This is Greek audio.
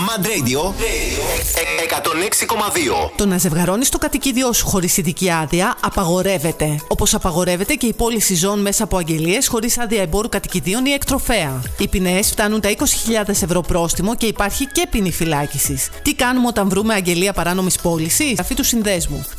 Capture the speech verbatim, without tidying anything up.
Mad Radio εκατόν έξι κόμμα δύο. Το να ζευγαρώνεις το κατοικίδιό σου χωρίς ειδική άδεια απαγορεύεται. Όπως απαγορεύεται και η πώληση ζώων μέσα από αγγελίες χωρίς άδεια εμπόρου κατοικιδίων ή εκτροφέα. Οι ποινές φτάνουν τα είκοσι χιλιάδες ευρώ πρόστιμο και υπάρχει και ποινή φυλάκισης. Τι κάνουμε όταν βρούμε αγγελία παράνομης πώλησης? Αφή του συνδέσμου.